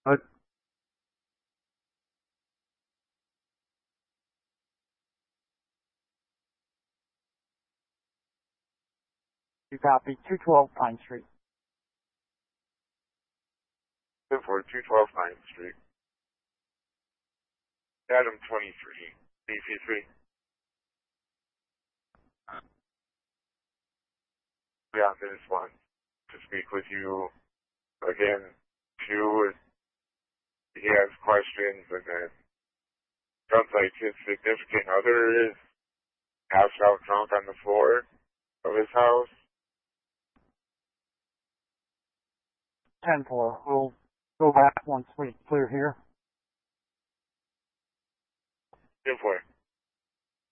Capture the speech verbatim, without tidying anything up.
But you copy two twelve Pine Street. For two twelve Pine Street. Adam twenty-three, B C three. The office wants to speak with you again. Two, he has questions, and then sounds like his significant other is passed out drunk on the floor of his house. ten four. We'll go back once we clear here. ten four.